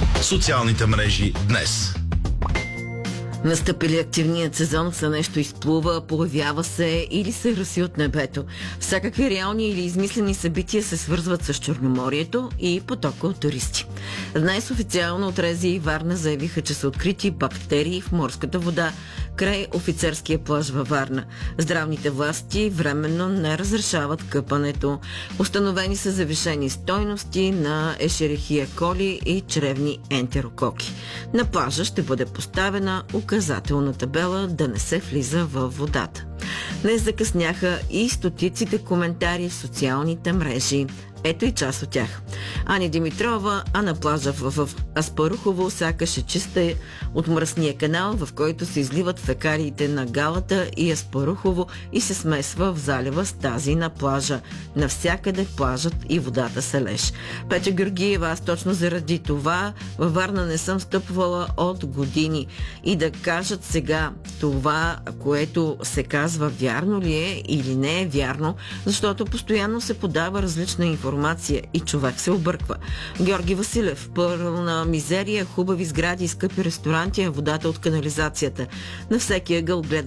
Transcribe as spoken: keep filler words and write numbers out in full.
Социалните мрежи днес. Настъпили активният сезон са нещо изплува, появява се или се раси от небето. Всякакви реални или измислени събития се свързват с Черноморието и потока от туристи. Днес официално от Рези и Варна заявиха, че са открити бактерии в морската вода край офицерския плаж във Варна. Здравните власти временно не разрешават къпането. Установени са завишени стойности на ешерихия коли и чревни ентерококи. На плажа ще бъде поставена указателна табела да не се влиза във водата. Не закъсняха и стотиците коментари в социалните мрежи. Ето и част от тях. Ани Димитрова, а на плажа в, в Аспарухово сякаш е чиста от мръсния канал, в който се изливат фекалиите на Галата и Аспарухово и се смесва в залива с тази на плажа. Навсякъде плажът и водата се леж. Петя Георгиева, аз точно заради това във Варна не съм стъпвала от години. И да кажат сега това, което се казва, вярно ли е или не е вярно, защото постоянно се подава различна информация и човек се обърква. Георги Василев, пълна мизерия, хубави сгради, скъпи ресторанти, а водата от канализацията. На всеки ъгъл гледа